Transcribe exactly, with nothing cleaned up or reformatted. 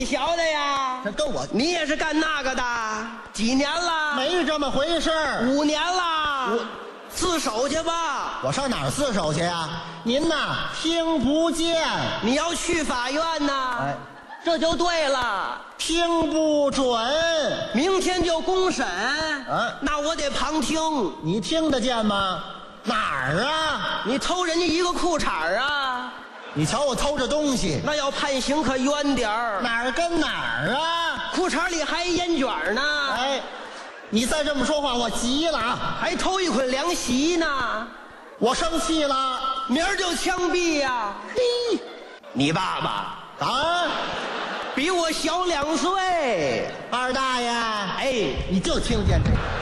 小的呀， 这跟我你也是干那个的？几年了？ 没这么回事儿。 五年了。自首去吧。 我上哪儿自首去呀？您呐，听不见。 你要去法院呐？ 哎， 这就对了。 听不准。 明天就公审。 啊， 那我得旁听。 你听得见吗？哪儿啊？ 你偷人家一个裤衩啊？ 你瞧我偷着东西， 那要判刑可冤点儿。 哪儿跟哪儿啊？ 裤衩里还烟卷呢。 哎，你再这么说话，我急了啊！ 还偷一捆凉席呢。 我生气了， 明儿就枪毙呀！ 嘿， 你爸爸啊， 比我小两岁。 二大爷， 哎， 你就听见这个。